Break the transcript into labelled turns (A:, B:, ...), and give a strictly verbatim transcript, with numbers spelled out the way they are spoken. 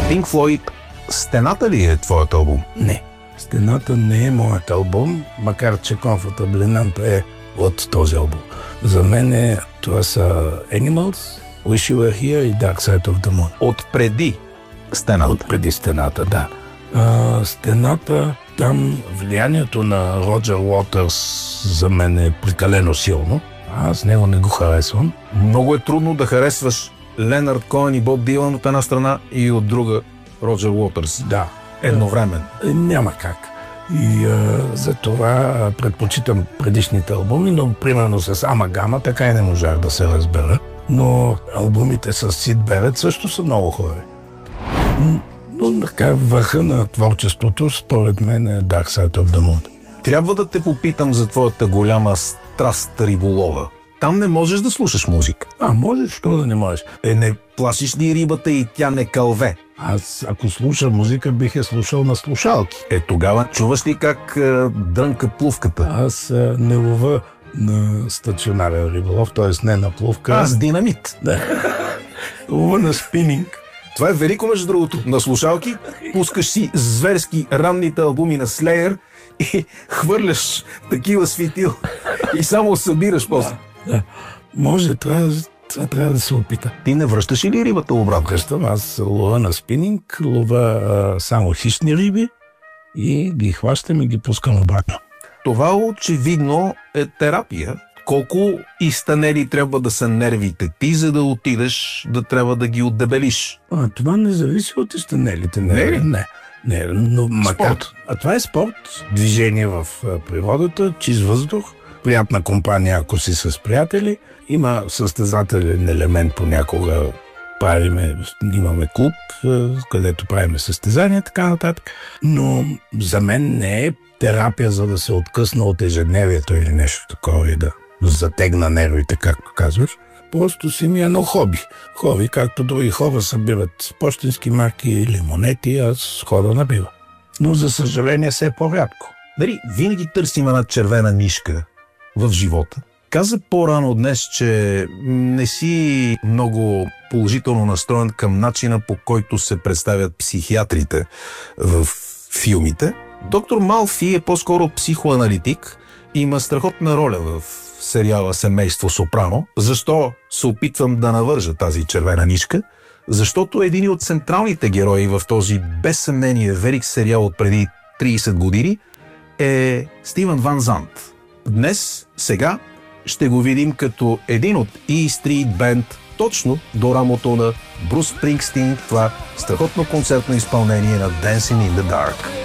A: Pink Floyd, Стената ли е твоят албум?
B: Не. Стената не е моят албум, макар че Comfortably Numb е от този албум. За мен е, това са Animals, Wish You Were Here и Dark Side of the Moon.
A: От преди Стената?
B: От преди Стената, да. А, Стената, там влиянието на Роджер Уотърс за мен е прекалено силно. Аз него не го харесвам.
A: Много е трудно да харесваш Ленард Коен и Боб Дилан от една страна и от друга Роджер Уотърс.
B: Да.
A: Едновременно.
B: Няма как. И а, за това предпочитам предишните албуми, но примерно с Амагама така и не можах да се разбера. Но албумите с Сид Берет също са много хубави. Но така върха на творчеството според мен е Dark Side of the Moon.
A: Трябва да те попитам за твоята голяма страст риболова. Там не можеш да слушаш музика.
B: А, можеш, що да не можеш?
A: Е, не плашиш ли рибата и тя не кълве?
B: Аз, ако слушам музика, бих я слушал на слушалки.
A: Е, тогава чуваш ли как е, дрънка плувката?
B: Аз е, не лова на стационарен риболов, т.е. не на плувка.
A: Аз динамит.
B: Да. Лова на спининг.
A: Това е велико, между другото. На слушалки пускаш си зверски ранните албуми на Slayer и хвърляш такива светил и само събираш после.
B: Да, да. Може, това, това трябва да се опита.
A: Ти не връщаш ли рибата обратно?
B: Връщам, аз лова на спининг, лова а, само хищни риби и ги хващам и ги пускам обратно.
A: Това очевидно е терапия. Колко изтънели трябва да са нервите ти, за да отидеш да трябва да ги отдебелиш?
B: А, това не зависи от изтънелите нерви.
A: Не,
B: не, не, но макар... А това е спорт, движение в природата, чист въздух, приятна компания, ако си с приятели. Има състезателен елемент понякога. Правиме, имаме клуб, където правиме състезания, така нататък. Но за мен не е терапия, за да се откъсна от ежедневието или нещо такова и да затегна нервите, както казваш. Просто си ми е едно хоби. Хоби, както други хора събират пощенски марки или монети, аз хода на бива. Но за съжаление все по-рядко.
A: Дали, винаги търсим една червена нишка в живота. Каза по-рано днес, че не си много положително настроен към начина, по който се представят психиатрите в филмите. Доктор Малфи е по-скоро психоаналитик и има страхотна роля в сериала Семейство Сопрано. Защо се опитвам да навържа тази червена нишка? Защото един от централните герои в този без съмнение велик сериал от преди трийсет години е Стивън Ван Зант. Днес, сега, ще го видим като един от E Street Band, точно до рамото на Брус Спрингстин, това страхотно концертно изпълнение на Dancing in the Dark.